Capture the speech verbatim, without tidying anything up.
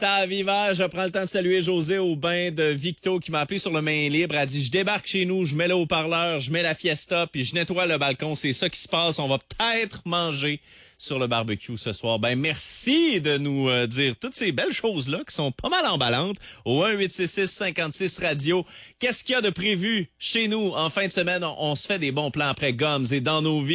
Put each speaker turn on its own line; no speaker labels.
Ta viva, je prends le temps de saluer José Aubin de Victo qui m'a appelé sur le main libre. Elle dit, je débarque chez nous, je mets le haut-parleur, je mets la fiesta, puis je nettoie le balcon. C'est ça qui se passe. On va peut-être manger sur le barbecue ce soir. Ben, merci de nous euh, dire toutes ces belles choses-là qui sont pas mal emballantes au un huit six six cinquante-six radio. Qu'est-ce qu'il y a de prévu chez nous en fin de semaine? On, on se fait des bons plans après Gums et dans nos vies.